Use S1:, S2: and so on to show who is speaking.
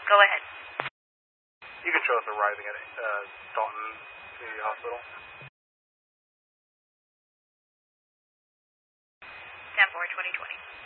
S1: Go ahead.
S2: You can show us arriving at Dalton Community Hospital.
S1: 10-4, 2020.